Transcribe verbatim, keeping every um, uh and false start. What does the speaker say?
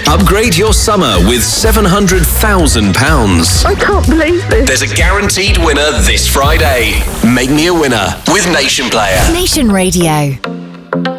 Upgrade your summer with seven hundred thousand pounds. I can't believe this. There's a guaranteed winner this Friday. Make me a winner with Nation Player. Nation Radio.